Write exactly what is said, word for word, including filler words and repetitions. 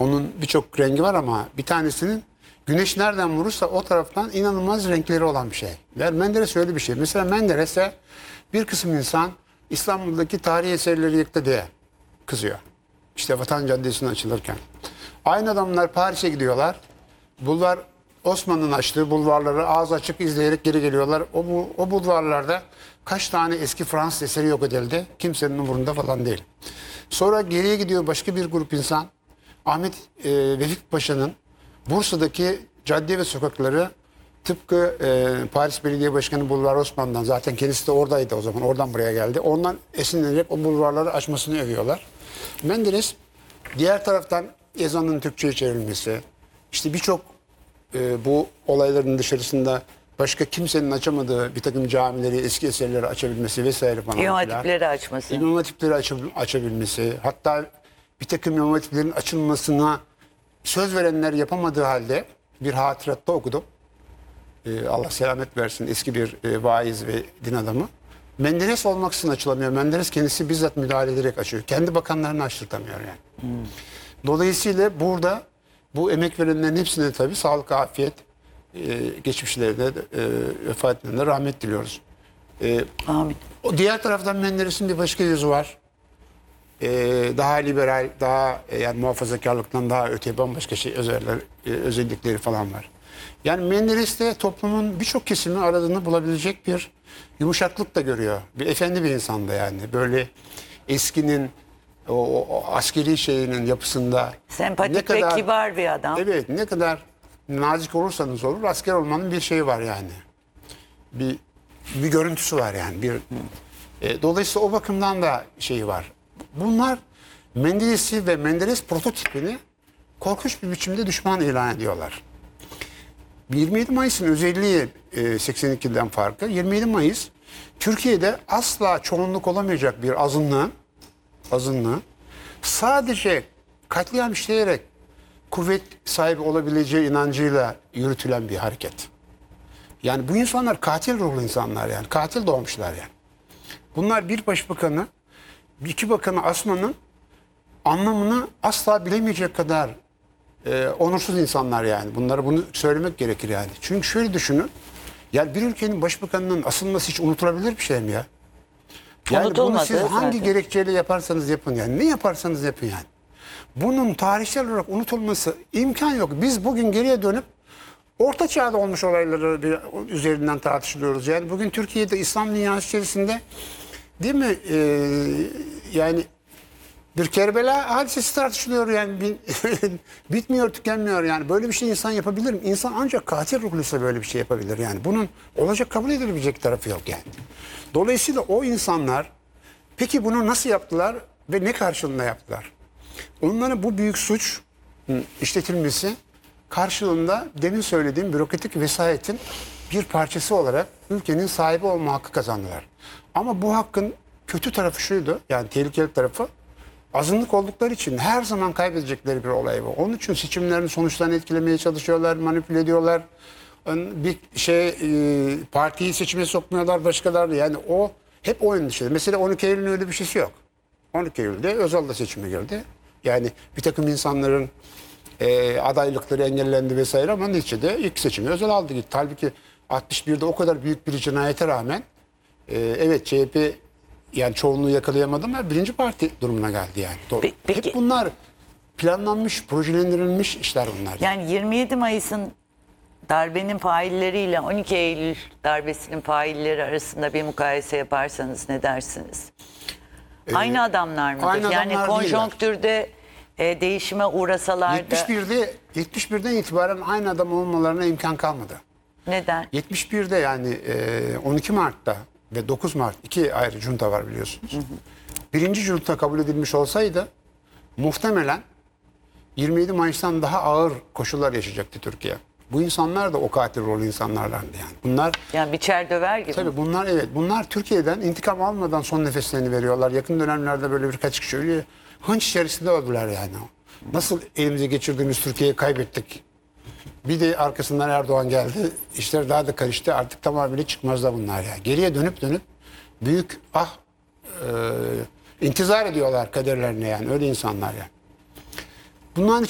Onun birçok rengi var ama bir tanesinin güneş nereden vurursa o taraftan inanılmaz renkleri olan bir şey. Yani Menderes öyle bir şey. Mesela Menderes'e bir kısım insan İstanbul'daki tarihi eserleri yıktı diye kızıyor. İşte Vatan Caddesi'nin açılırken. Aynı adamlar Paris'e gidiyorlar. Bulvar Osmanlı'nın açtığı bulvarları ağız açık izleyerek geri geliyorlar. O, bu, o bulvarlarda kaç tane eski Fransız eseri yok edildi. Kimsenin umurunda falan değil. Sonra geriye gidiyor başka bir grup insan. Ahmet e, Vefik Paşa'nın Bursa'daki cadde ve sokakları tıpkı e, Paris Belediye Başkanı Bulvar Osman'dan, zaten kendisi de oradaydı o zaman, oradan buraya geldi. Ondan esinlenerek o bulvarları açmasını övüyorlar. Menderes diğer taraftan ezanın Türkçe'ye çevrilmesi, işte birçok e, bu olayların dışarısında başka kimsenin açamadığı bir takım camileri, eski eserleri açabilmesi vesaire falan. İmam hatipleri açması. İmam hatipleri açabil- açabilmesi, hatta bir takım imam hatiplerin açılmasına söz verenler yapamadığı halde bir hatıratta okudum. Ee, Allah selamet versin, eski bir e, vaiz ve din adamı. Menderes olmak için açılamıyor. Menderes kendisi bizzat müdahale ederek açıyor. Kendi bakanlarını açtırtamıyor yani. Hmm. Dolayısıyla burada bu emek verenlerin hepsine tabii sağlık, afiyet, e, geçmişlerinde e, vefat edenlere rahmet diliyoruz. E, Amin. O diğer taraftan Menderes'in bir başka yüzü var. Ee, daha liberal, daha e, yani muhafazakarlıktan daha öte bambaşka şey özeller, e, özellikleri falan var. Yani Menderes'te toplumun birçok kesimi aradığını bulabilecek bir yumuşaklık da görüyor. Bir efendi bir insanda yani. Böyle eskinin o, o askeri şeyinin yapısında Sempatik ve kibar bir adam. Evet, ne kadar nazik olursanız olur asker olmanın bir şeyi var yani. Bir bir görüntüsü var yani. Bir e, dolayısıyla o bakımdan da şeyi var. Bunlar Menderes'i ve Menderes prototipini korkunç bir biçimde düşman ilan ediyorlar. yirmi yedi Mayıs'ın özelliği e, seksen ikiden farkı. yirmi yedi Mayıs Türkiye'de asla çoğunluk olamayacak bir azınlığın azınlığı sadece katliam işleyerek kuvvet sahibi olabileceği inancıyla yürütülen bir hareket. Yani bu insanlar katil ruhlu insanlar yani. Katil doğmuşlar yani. Bunlar bir başbakanı, iki bakanı asmanın anlamını asla bilemeyecek kadar e, onursuz insanlar yani. Bunlara bunu söylemek gerekir yani. Çünkü şöyle düşünün. Yani bir ülkenin başbakanının asılması hiç unutulabilir bir şey mi ya? Yani bunu Unutulmadı siz hangi zaten. gerekçeyle yaparsanız yapın yani. Ne yaparsanız yapın yani. Bunun tarihsel olarak unutulması imkan yok. Biz bugün geriye dönüp Orta Çağ'da olmuş olayları bir, üzerinden tartışılıyoruz. Yani bugün Türkiye'de İslam dünyası içerisinde değil mi? Ee, yani bir Kerbela hadisesi tartışılıyor yani. Bitmiyor, tükenmiyor yani. Böyle bir şey insan yapabilir mi? İnsan ancak katil ruhluysa böyle bir şey yapabilir yani. Bunun olacak, kabul edilebilecek tarafı yok yani. Dolayısıyla o insanlar peki bunu nasıl yaptılar ve ne karşılığında yaptılar? Onların bu büyük suç işletilmesi karşılığında demin söylediğim bürokratik vesayetin bir parçası olarak ülkenin sahibi olma hakkı kazandılar. Ama bu hakkın kötü tarafı şuydu, yani tehlikeli tarafı, azınlık oldukları için her zaman kaybedecekleri bir olay bu. Onun için seçimlerin sonuçlarını etkilemeye çalışıyorlar, manipüle ediyorlar. Bir şey e, partiyi seçime sokmuyorlar başkalarını. Yani o hep o endişeli. Mesela on iki Eylül'ün öyle bir şeysi yok. on iki Eylül'de Özal da seçime girdi. Yani bir takım insanların e, adaylıkları engellendi vesaire ama neticede ilk seçimi Özal aldı gitti. Halbuki altmış birde o kadar büyük bir cinayete rağmen e, evet C H P yani çoğunluğu yakalayamadı ama birinci parti durumuna geldi yani. Pe- peki- Hep bunlar planlanmış, projelendirilmiş işler bunlar. Yani yirmi yedi Mayıs'ın darbenin failleriyle on iki Eylül darbesinin failleri arasında bir mukayese yaparsanız ne dersiniz? Aynı adamlar mıdır? aynı Yani adamlar konjonktürde e, değişime uğrasalar da yetmiş birde yetmiş birden itibaren aynı adam olmalarına imkan kalmadı. neden? yetmiş birde yani e, on iki Mart'ta ve dokuz Mart iki ayrı junta var biliyorsunuz. Hı hı. Birinci junta kabul edilmiş olsaydı muhtemelen yirmi yedi Mayıs'tan daha ağır koşullar yaşayacaktı Türkiye. Bu insanlar da o katil rolü insanlarlardı yani. Bunlar Yani biçer döver gibi. tabii bunlar evet bunlar Türkiye'den intikam almadan son nefeslerini veriyorlar. Yakın dönemlerde böyle birkaç kişi ölüyor. Hınç içerisinde öldüler yani. Nasıl elimize geçirdiğimiz Türkiye'yi kaybettik. Bir de arkasından Erdoğan geldi. İşler daha da karıştı. Artık tamamıyla çıkmazda bunlar yani. Geriye dönüp dönüp büyük ah e, intizar ediyorlar kaderlerine yani. Öyle insanlar yani. Bunların için